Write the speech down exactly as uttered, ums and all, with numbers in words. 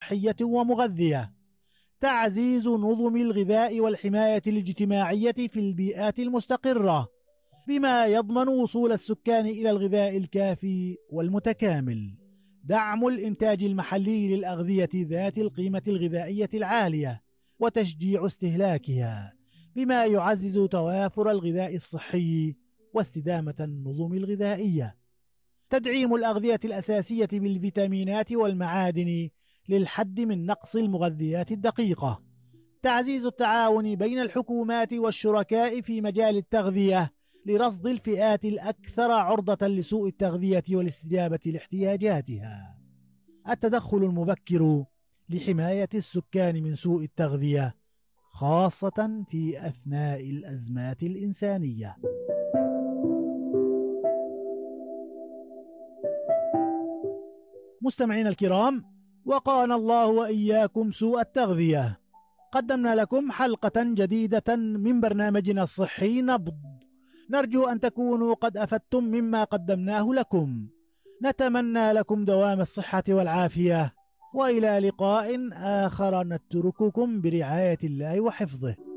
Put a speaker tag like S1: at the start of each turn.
S1: صحية ومغذية، تعزيز نظم الغذاء والحماية الاجتماعية في البيئات المستقرة، بما يضمن وصول السكان إلى الغذاء الكافي والمتكامل، دعم الإنتاج المحلي للأغذية ذات القيمة الغذائية العالية وتشجيع استهلاكها، بما يعزز توافر الغذاء الصحي واستدامة النظم الغذائية، تدعيم الأغذية الأساسية بالفيتامينات والمعادن للحد من نقص المغذيات الدقيقة، تعزيز التعاون بين الحكومات والشركاء في مجال التغذية لرصد الفئات الأكثر عرضة لسوء التغذية والاستجابة لاحتياجاتها، التدخل المبكر لحماية السكان من سوء التغذية خاصة في أثناء الأزمات الإنسانية. مستمعينا الكرام، وقانا الله وإياكم سوء التغذية. قدمنا لكم حلقة جديدة من برنامجنا الصحي نبض، نرجو أن تكونوا قد أفدتم مما قدمناه لكم. نتمنى لكم دوام الصحة والعافية، وإلى لقاء آخر نترككم برعاية الله وحفظه.